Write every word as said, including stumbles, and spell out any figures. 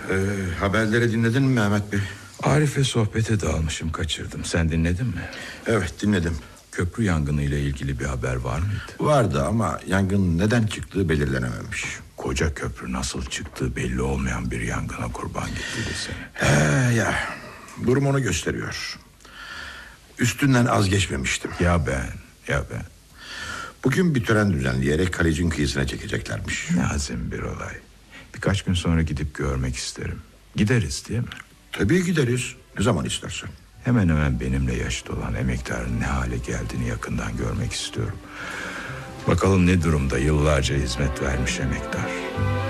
Ee, haberleri dinledin mi Mehmet Bey? Arif'le sohbete dalmışım, kaçırdım. Sen dinledin mi? Evet, dinledim. Köprü yangını ile ilgili bir haber var mıydı? Vardı ama yangın neden çıktığı belirlenememiş. Koca köprü nasıl çıktığı belli olmayan bir yangına kurban gitti desene. He ya, durum onu gösteriyor. Üstünden az geçmemiştim. Ya ben, ya ben. Bugün bir tören düzenleyerek Kalec'in kıyısına çekeceklermiş. Ne azim bir olay. Birkaç gün sonra gidip görmek isterim. Gideriz değil mi? Tabii gideriz. Ne zaman istersen. Hemen hemen benimle yaşıt olan emektarın ne hale geldiğini yakından görmek istiyorum. Bakalım ne durumda, yıllarca hizmet vermiş emektar.